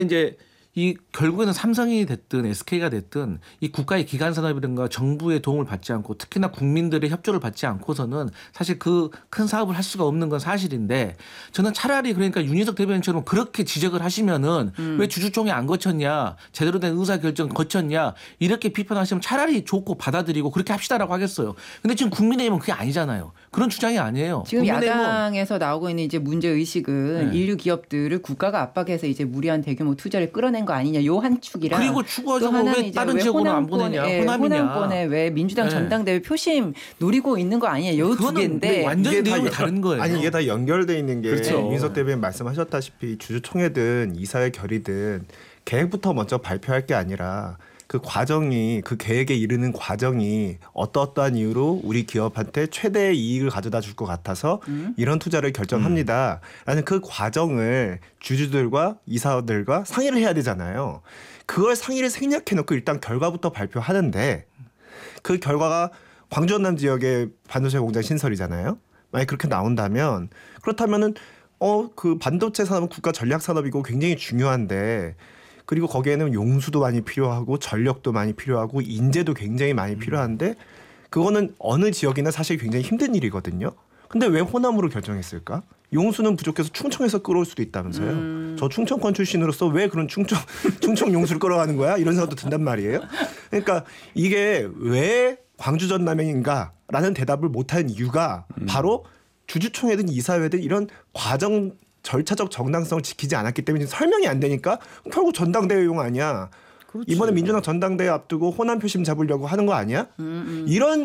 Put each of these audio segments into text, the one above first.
이제 이 결국에는 삼성이 됐든 SK가 됐든 이 국가의 기간 산업이든가 정부의 도움을 받지 않고 특히나 국민들의 협조를 받지 않고서는 사실 그 큰 사업을 할 수가 없는 건 사실인데 저는 차라리 그러니까 윤희석 대변인처럼 그렇게 지적을 하시면은 왜 주주총회 안 거쳤냐 제대로 된 의사결정 거쳤냐 이렇게 비판하시면 차라리 좋고 받아들이고 그렇게 합시다라고 하겠어요. 근데 지금 국민의힘은 그게 아니잖아요. 그런 주장이 아니에요. 지금 야당에서 나오고 있는 이제 문제 의식은 인류 기업들을 국가가 압박해서 이제 무리한 대규모 투자를 끌어낸 거 아니냐 요 한 축이라. 그리고 추가적으로 왜 다른 지역으로 안 보내냐. 호남권에 왜 민주당 전당대회 표심 노리고 있는 거 아니냐 요 두 개인데 완전히 내용이 다른 거예요. 아니 이게 다 연결돼 있는 게 그렇죠. 윤석 대변인 말씀하셨다시피 주주총회든 이사회 결의든 계획부터 먼저 발표할 게 아니라 그 과정이 그 계획에 이르는 과정이 어떠한 이유로 우리 기업한테 최대의 이익을 가져다 줄 것 같아서 이런 투자를 결정합니다라는 그 과정을 주주들과 이사들과 상의를 해야 되잖아요. 그걸 상의를 생략해 놓고 일단 결과부터 발표하는데 그 결과가 광주 전남 지역의 반도체 공장 신설이잖아요. 만약 그렇게 나온다면 그렇다면은 그 반도체 산업은 국가 전략 산업이고 굉장히 중요한데 그리고 거기에는 용수도 많이 필요하고 전력도 많이 필요하고 인재도 굉장히 많이 필요한데 그거는 어느 지역이나 사실 굉장히 힘든 일이거든요. 근데 왜 호남으로 결정했을까? 용수는 부족해서 충청에서 끌어올 수도 있다면서요. 저 충청권 출신으로서 왜 그런 충청 용수를 끌어가는 거야? 이런 생각도 든단 말이에요. 그러니까 이게 왜 광주 전남행인가라는 대답을 못한 이유가 바로 주주총회든 이사회든 이런 과정 절차적 정당성을 지키지 않았기 때문에 설명이 안 되니까 결국 전당대회용 아니야. 그렇지. 이번에 민주당 전당대회 앞두고 호남 표심 잡으려고 하는 거 아니야? 이런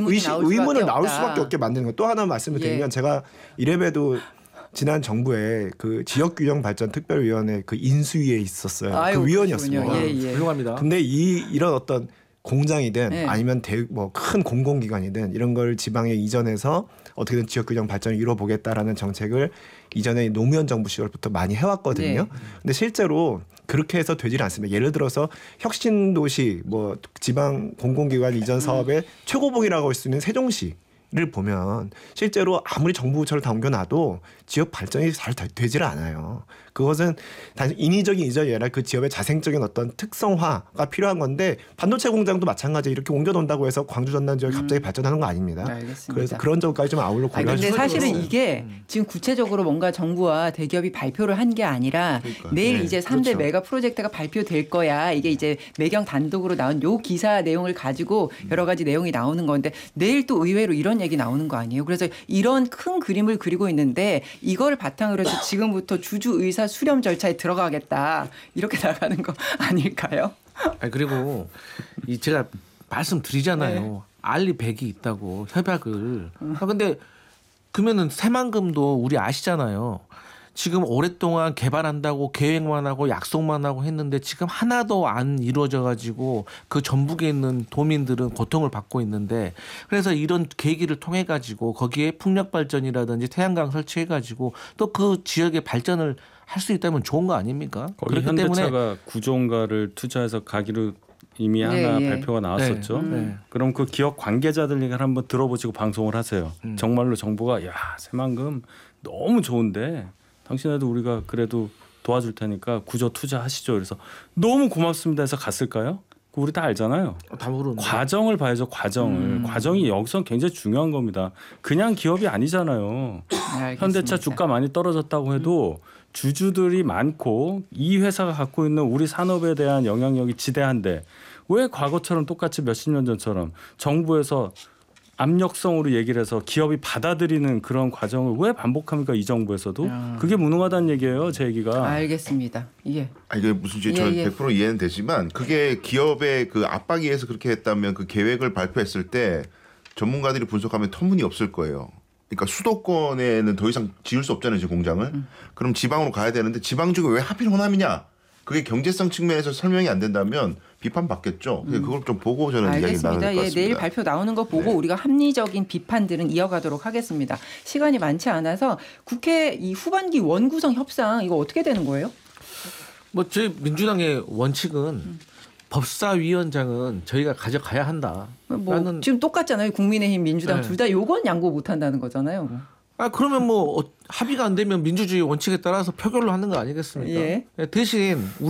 의문을 나올 수밖에 없게 만드는 거. 또 하나 말씀을 드리면 제가 이래봬도 지난 정부에 그 지역균형발전특별위원회 그 인수위에 있었어요. 그 위원이었습니다. 훌륭합니다. 근데 이런 어떤 공장이든 아니면 뭐 큰 공공기관이든 이런 걸 지방에 이전해서 어떻게든 지역균형 발전을 이뤄보겠다라는 정책을 이전에 노무현 정부 시절부터 많이 해왔거든요. 근데 실제로 그렇게 해서 되질 않습니다. 예를 들어서 혁신도시 뭐 지방 공공기관 이전 사업의 최고봉이라고 할 수 있는 세종시를 보면 실제로 아무리 정부 부처를 다 옮겨놔도 지역 발전이 잘 되질 않아요. 그것은 단지 인위적인 이전이 아니라 그 지역의 자생적인 어떤 특성화가 필요한 건데 반도체 공장도 마찬가지 이렇게 옮겨놓는다고 해서 광주 전남 지역이 갑자기 발전하는 거 아닙니다. 알겠습니다. 그래서 그런 점까지 좀 아울러 고려하시면. 그런데 사실은 이게 지금 구체적으로 뭔가 정부와 대기업이 발표를 한 게 아니라 내일 이제 3대 메가 프로젝트가 발표될 거야. 이게 이제 매경 단독으로 나온 요 기사 내용을 가지고 여러 가지 내용이 나오는 건데 내일 또 의외로 이런 얘기 나오는 거 아니에요. 그래서 이런 큰 그림을 그리고 있는데 이걸 바탕으로 해서 지금부터 주주 의사 수렴 절차에 들어가겠다 이렇게 나가는 거 아닐까요? 그리고 제가 말씀드리잖아요. 알리 100이 있다고 협약을. 근데 그러면은 새만금도 우리 아시잖아요. 지금 오랫동안 개발한다고 계획만 하고 약속만 하고 했는데 지금 하나도 안 이루어져 가지고 그 전북에 있는 도민들은 고통을 받고 있는데 그래서 이런 계기를 통해 가지고 거기에 풍력 발전이라든지 태양광 설치해 가지고 또 그 지역의 발전을 할 수 있다면 좋은 거 아닙니까? 거기 현대차가 구조원가를 투자해서 가기로 이미 하나 발표가 나왔었죠. 그럼 그 기업 관계자들 얘기를 한번 들어보시고 방송을 하세요. 정말로 정부가 야 새만금 너무 좋은데 당신네도 우리가 그래도 도와줄 테니까 구조 투자하시죠. 그래서 너무 고맙습니다 해서 갔을까요? 우리 다 알잖아요. 다 모르는데. 과정을 봐야죠. 과정이 여기서 굉장히 중요한 겁니다. 그냥 기업이 아니잖아요. 현대차 주가 많이 떨어졌다고 해도 주주들이 많고 이 회사가 갖고 있는 우리 산업에 대한 영향력이 지대한데 왜 과거처럼 똑같이 몇십 년 전처럼 정부에서 압력성으로 얘기를 해서 기업이 받아들이는 그런 과정을 왜 반복합니까? 이 정부에서도. 그게 무능하다는 얘기예요. 제 얘기가. 알겠습니다. 이게 무슨 저는 100% 이해는 되지만 그게 기업의 그 압박에 의해서 그렇게 했다면 그 계획을 발표했을 때 전문가들이 분석하면 터무니없을 거예요. 그러니까 수도권에는 더 이상 지을 수 없잖아요. 지금 공장을. 그럼 지방으로 가야 되는데 지방 중에 왜 하필 호남이냐. 그게 경제성 측면에서 설명이 안 된다면 비판받겠죠. 그걸 좀 보고 저는 이야기를 나눌 것 같습니다. 내일 발표 나오는 거 보고 우리가 합리적인 비판들은 이어가도록 하겠습니다. 시간이 많지 않아서 국회 이 후반기 원구성 협상 이거 어떻게 되는 거예요? 뭐 저희 민주당의 원칙은 법사위원장은 저희가 가져가야 한다. 지금 똑같잖아요. 국민의힘, 민주당 둘 다 요건 양보 못 한다는 거잖아요. 그러면 뭐 합의가 안 되면 민주주의 원칙에 따라서 표결로 하는 거 아니겠습니까? 예. 대신